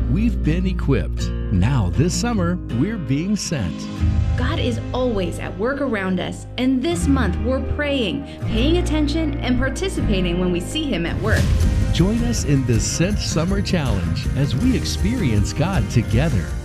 we've been equipped. Now this summer, we're being sent. God is always at work around us, and this month we're praying, paying attention, and participating when we see Him at work. Join us in this Sent Summer Challenge as we experience God together.